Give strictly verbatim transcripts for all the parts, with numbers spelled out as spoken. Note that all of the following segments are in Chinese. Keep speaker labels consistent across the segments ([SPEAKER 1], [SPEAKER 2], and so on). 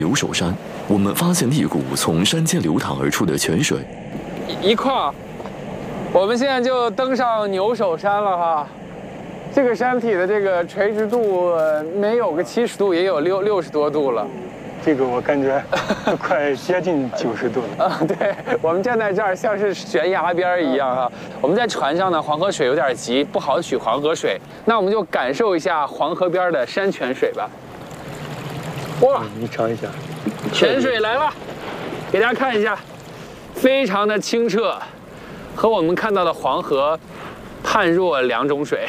[SPEAKER 1] 留守山，我们发现了一股从山间流淌而出的泉水。
[SPEAKER 2] 一况，我们现在就登上牛首山了哈。这个山体的这个垂直度没有个七十度，也有六六十多度了。
[SPEAKER 3] 这个我感觉都快接近九十度了。
[SPEAKER 2] 啊，对，我们站在这儿像是悬崖边一样哈。我们在船上呢，黄河水有点急，不好取黄河水，那我们就感受一下黄河边的山泉水吧。哇，
[SPEAKER 3] 你尝一下，
[SPEAKER 2] 泉水来了，给大家看一下，非常的清澈，和我们看到的黄河判若两种水。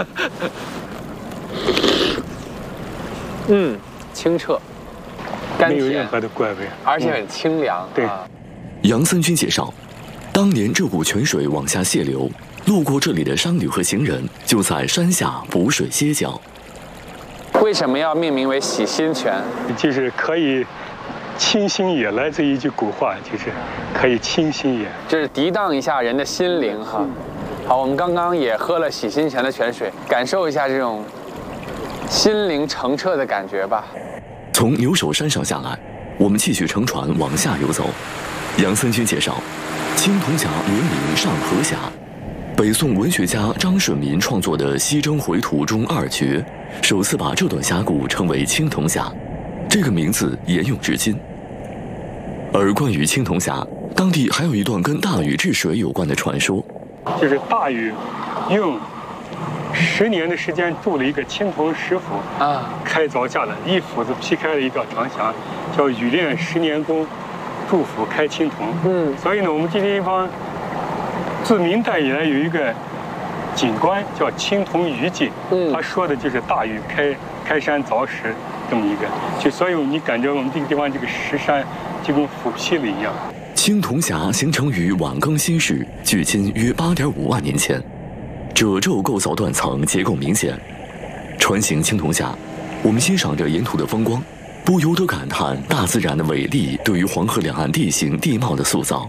[SPEAKER 2] 嗯，清澈，甘甜，
[SPEAKER 3] 没有任何的怪味，
[SPEAKER 2] 而且很清凉。
[SPEAKER 3] 嗯、对。
[SPEAKER 2] 啊，
[SPEAKER 1] 杨森军介绍，当年这股泉水往下泄流，路过这里的商旅和行人就在山下补水歇脚。
[SPEAKER 2] 为什么要命名为洗心泉？
[SPEAKER 3] 就是可以清心也，来自于一句古话，就是可以清心也，
[SPEAKER 2] 就是涤荡一下人的心灵哈。好，我们刚刚也喝了洗心泉的泉水，感受一下这种心灵澄澈的感觉吧。
[SPEAKER 1] 从牛首山上下来，我们继续乘船往下游走。杨森军介绍，青铜峡原名上河峡，北宋文学家张顺民创作的《西征回图》中二绝，首次把这段峡谷称为青铜峡，这个名字沿用至今。而关于青铜峡，当地还有一段跟大禹治水有关的传说，
[SPEAKER 3] 就是大禹用十年的时间筑了一个青铜石府啊，开凿下来，一斧子劈开了一道长峡，叫禹炼十年功，筑府开青铜。嗯，所以呢，我们这地方自明代以来有一个景观叫青铜禹景，嗯，他说的就是大禹开开山凿石这么一个，就所以你感觉我们这个地方这个石山就跟斧劈了一样。
[SPEAKER 1] 青铜峡形成于晚更新世，距今约八点五万年前。褶皱构造断层结构明显，船行青铜峡，我们欣赏着沿途的风光，不由得感叹大自然的伟力对于黄河两岸地形地貌的塑造。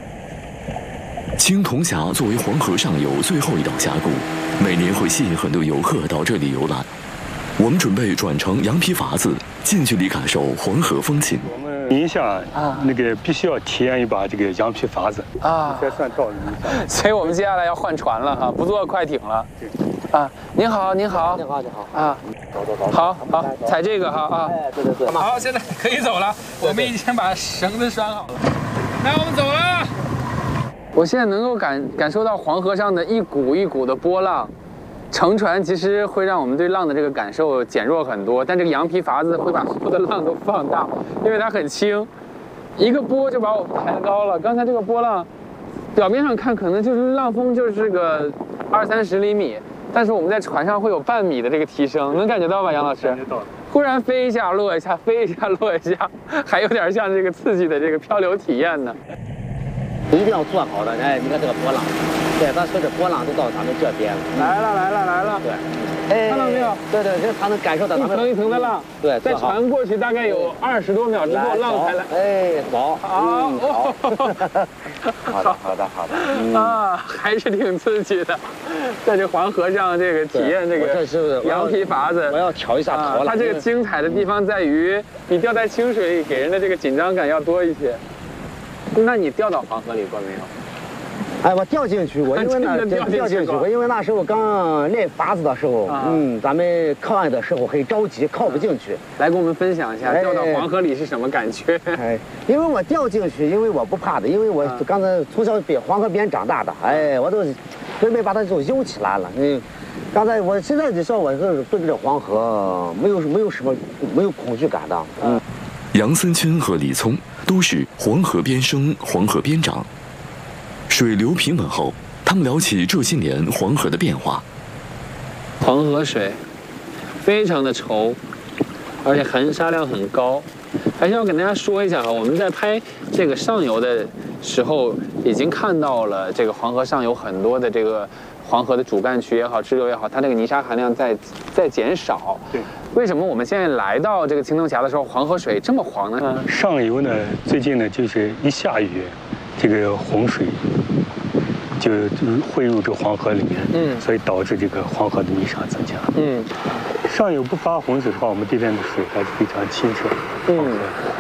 [SPEAKER 1] 青铜峡作为黄河上游最后一道峡谷，每年会吸引很多游客到这里游览。我们准备转乘羊皮筏子，近距离感受黄河风情。
[SPEAKER 3] 我们宁夏啊，那个必须要体验一把这个羊皮筏子啊，才算到宁夏。
[SPEAKER 2] 所以我们接下来要换船了哈，不坐快艇了。啊，您好，您好，
[SPEAKER 4] 您好，您好
[SPEAKER 2] 啊，
[SPEAKER 4] 走走走，
[SPEAKER 2] 好好踩这个哈啊，
[SPEAKER 4] 哎，对对对，
[SPEAKER 2] 好，现在可以走了，我们已经把绳子拴好了，来，我们走了。我现在能够感感受到黄河上的一股一股的波浪。乘船其实会让我们对浪的这个感受减弱很多，但这个羊皮筏子会把所有的浪都放大，因为它很轻，一个波就把我们抬高了。刚才这个波浪，表面上看可能就是浪峰就是个二三十厘米，但是我们在船上会有半米的这个提升，能感觉到吧，杨老师？
[SPEAKER 3] 感觉到。
[SPEAKER 2] 忽然飞一下落一下，飞一下落一下，还有点像这个刺激的这个漂流体验呢。
[SPEAKER 4] 一定要做好的，哎，你看这个波浪。对，咱随着波浪都到咱们这边
[SPEAKER 2] 来了，来了，来了。
[SPEAKER 4] 对，哎，
[SPEAKER 2] 看到没有？
[SPEAKER 4] 对对，这才能感受到
[SPEAKER 2] 一层一层的浪。
[SPEAKER 4] 对，
[SPEAKER 2] 在船过去大概有二十多秒之后，浪才来。
[SPEAKER 4] 哎，走，
[SPEAKER 2] 好，
[SPEAKER 4] 好，好的，好的，好的。
[SPEAKER 2] 啊，还是挺刺激的，在这黄河上这个体验这个羊皮筏子。
[SPEAKER 4] 我要挑一下头了。
[SPEAKER 2] 它这个精彩的地方在于，你掉在清水里，给人的这个紧张感要多一些。那你掉到黄河里过没有？
[SPEAKER 4] 哎，我掉进去过，因为那掉进去过，因为那时候刚练筏子的时候，啊、嗯，咱们靠岸的时候很着急，靠不进去。
[SPEAKER 2] 来，跟我们分享一下，掉到黄河里是什么感觉？
[SPEAKER 4] 哎，因为我掉进去，因为我不怕的，因为我刚才从小边黄河边长大的，哎，我都准备把它就游起来了。嗯，刚才我现在就说我是对这黄河没有没有什么没有恐惧感的。嗯，
[SPEAKER 1] 杨森军和李聪都是黄河边生，黄河边长。水流平稳后，他们聊起这些年黄河的变化。
[SPEAKER 2] 黄河水非常的稠，而且含沙量很高。还是要跟大家说一下哈，我们在拍这个上游的时候，已经看到了这个黄河上游很多的这个黄河的主干区也好，支流也好，它这个泥沙含量在在减少。
[SPEAKER 3] 对。
[SPEAKER 2] 为什么我们现在来到这个青铜峡的时候，黄河水这么黄呢？
[SPEAKER 3] 嗯、上游呢，最近呢就是一下雨，这个洪水就汇入这个黄河里面，嗯，所以导致这个黄河的泥沙增加。嗯， 上游不发洪水的话，我们这边的水还是非常清澈。嗯。